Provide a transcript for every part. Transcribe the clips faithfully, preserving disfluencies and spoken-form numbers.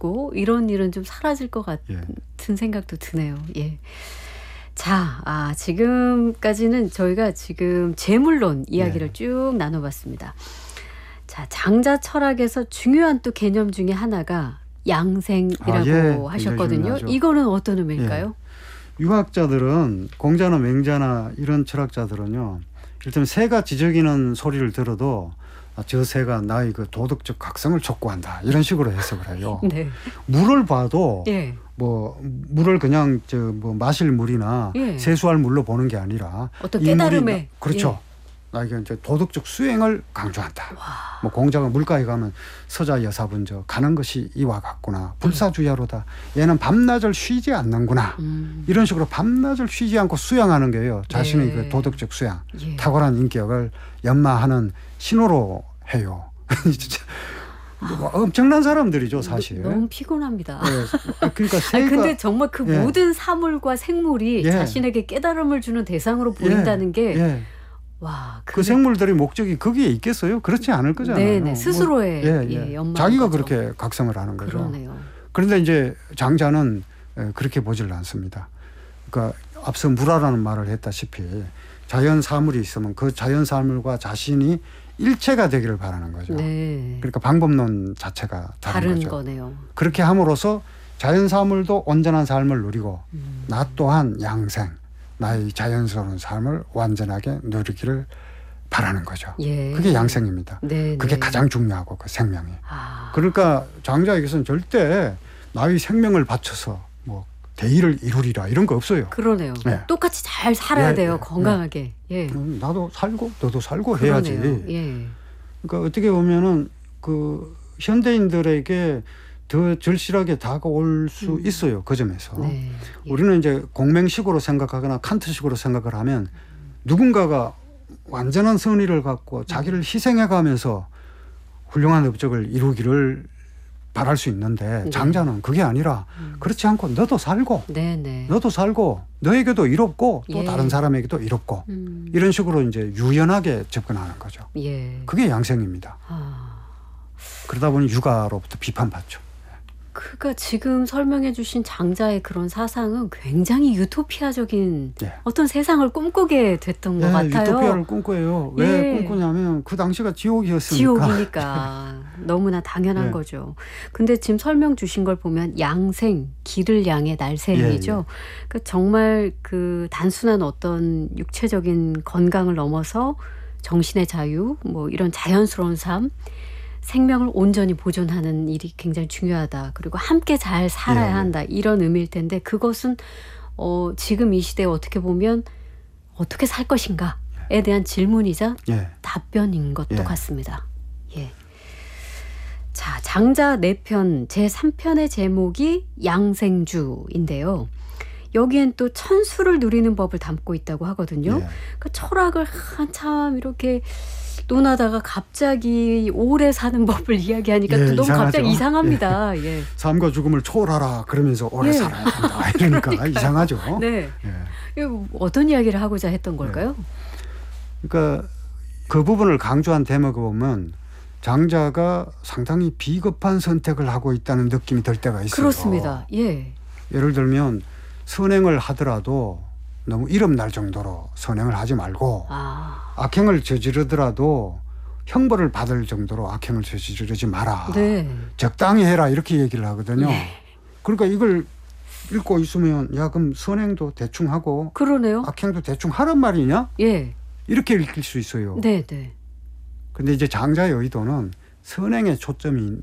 하고 이런 일은 좀 사라질 것 같은 예. 생각도 드네요. 예. 자, 아, 지금까지는 저희가 지금 재물론 이야기를 예. 쭉 나눠봤습니다. 자, 장자 철학에서 중요한 또 개념 중에 하나가 양생이라고 아, 예. 하셨거든요. 이거는 어떤 의미일까요? 예. 유학자들은 공자나 맹자나 이런 철학자들은요, 일단 새가 지저귀는 소리를 들어도 아, 저 새가 나의 그 도덕적 각성을 촉구한다 이런 식으로 해석을 해요. 네. 물을 봐도 예. 뭐 물을 그냥 저 뭐 마실 물이나 예. 세수할 물로 보는 게 아니라 어떤 이 깨달음에 물이, 그렇죠. 예. 나에게 이제 도덕적 수행을 강조한다. 와. 뭐 공자가 물가에 가면 서자 여사분저 가는 것이 이와 같구나. 불사주야로다. 얘는 밤낮을 쉬지 않는구나. 음. 이런 식으로 밤낮을 쉬지 않고 수양하는 게요. 자신의 네. 그 도덕적 수양, 예. 탁월한 인격을 연마하는 신호로 해요. 뭐 엄청난 사람들이죠, 사실. 너무 피곤합니다. 네. 그러니까 새가, 아니, 근데 정말 그 예. 모든 사물과 생물이 예. 자신에게 깨달음을 주는 대상으로 보인다는 예. 게 예. 와, 그 생물들의 목적이 거기에 있겠어요? 그렇지 않을 거잖아요. 네네. 스스로의 뭐, 예, 예. 예, 자기가 거죠. 그렇게 각성을 하는 거죠. 그러네요. 그런데 이제 장자는 그렇게 보질 않습니다. 그러니까 앞서 무라라는 말을 했다시피 자연 사물이 있으면 그 자연 사물과 자신이 일체가 되기를 바라는 거죠. 네. 그러니까 방법론 자체가 다른, 다른 거죠. 거네요. 그렇게 함으로써 자연 사물도 온전한 삶을 누리고 음. 나 또한 양생, 나의 자연스러운 삶을 완전하게 누리기를 바라는 거죠. 예. 그게 양생입니다. 네, 그게 네. 가장 중요하고 그 생명이. 아. 그러니까 장자에게서는 절대 나의 생명을 바쳐서 뭐 대의를 이루리라 이런 거 없어요. 그러네요. 네. 똑같이 잘 살아야 예, 돼요. 예, 건강하게. 예. 음, 나도 살고 너도 살고 그러네요. 해야지. 예. 그러니까 어떻게 보면은 그 현대인들에게 더 절실하게 다가올 수 음. 있어요. 그 점에서. 네. 예. 우리는 이제 공맹식으로 생각하거나 칸트식으로 생각을 하면 누군가가 완전한 선의를 갖고 자기를 희생해가면서 훌륭한 업적을 이루기를 바랄 수 있는데 네. 장자는 그게 아니라 음. 그렇지 않고 너도 살고 네네. 너도 살고 너에게도 이롭고 또 예. 다른 사람에게도 이롭고 음. 이런 식으로 이제 유연하게 접근하는 거죠. 예. 그게 양생입니다. 아. 그러다 보니 육아로부터 비판받죠. 그러니까 지금 설명해 주신 장자의 그런 사상은 굉장히 유토피아적인 예. 어떤 세상을 꿈꾸게 됐던 예, 것 같아요. 유토피아를 꿈꿔요. 왜 예. 꿈꾸냐면 그 당시가 지옥이었으니까. 지옥이니까. 너무나 당연한 예. 거죠. 근데 지금 설명 주신 걸 보면 양생, 길을 양의 날생이죠. 예, 예. 그러니까 정말 그 단순한 어떤 육체적인 건강을 넘어서 정신의 자유, 뭐 이런 자연스러운 삶, 생명을 온전히 보존하는 일이 굉장히 중요하다. 그리고 함께 잘 살아야 예. 한다. 이런 의미일 텐데 그것은 어, 지금 이 시대에 어떻게 보면 어떻게 살 것인가에 대한 질문이자 예. 답변인 것도 예. 같습니다. 예. 자, 장자 네 편 제삼 편의 제목이 양생주인데요. 여기엔 또 천수를 누리는 법을 담고 있다고 하거든요. 예. 그 철학을 한참 이렇게 논하다가 갑자기 오래 사는 법을 이야기하니까 예, 또 너무 이상하죠. 갑자기 이상합니다. 예. 예. 삶과 죽음을 초월하라 그러면서 오래 예. 살아야 된다. 이러니까 그러니까요. 이상하죠. 네. 예. 어떤 이야기를 하고자 했던 걸까요? 예. 그러니까 그 부분을 강조한 대목을 보면 장자가 상당히 비겁한 선택을 하고 있다는 느낌이 들 때가 있어요. 그렇습니다. 예. 예를 들면 선행을 하더라도 너무 이름 날 정도로 선행을 하지 말고 아. 악행을 저지르더라도 형벌을 받을 정도로 악행을 저지르지 마라. 네. 적당히 해라 이렇게 얘기를 하거든요. 네. 그러니까 이걸 읽고 있으면 야 그럼 선행도 대충 하고 그러네요. 악행도 대충 하란 말이냐? 예. 이렇게 읽힐 수 있어요. 네, 네. 근데 이제 장자의 의도는 선행에 초점이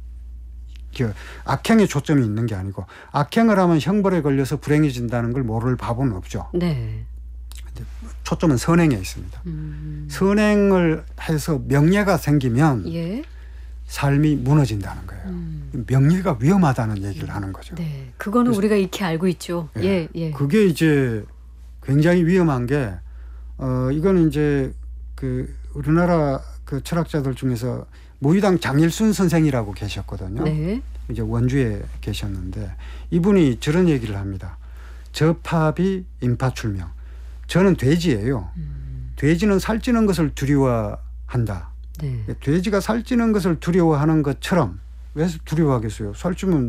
악행에 초점이 있는 게 아니고 악행을 하면 형벌에 걸려서 불행해진다는 걸 모를 바보는 없죠. 네. 근데 초점은 선행에 있습니다. 음. 선행을 해서 명예가 생기면 예. 삶이 무너진다는 거예요. 음. 명예가 위험하다는 얘기를 하는 거죠. 네, 그거는 우리가 익히 알고 있죠. 예, 예. 예. 그게 이제 굉장히 위험한 게 어, 이거는 이제 그 우리나라 그 철학자들 중에서 모유당 장일순 선생이라고 계셨거든요. 네. 이제 원주에 계셨는데 이분이 저런 얘기를 합니다. 저팝이 인파출명. 저는 돼지예요. 음. 돼지는 살찌는 것을 두려워한다. 네. 돼지가 살찌는 것을 두려워하는 것처럼 왜 두려워하겠어요? 살찌면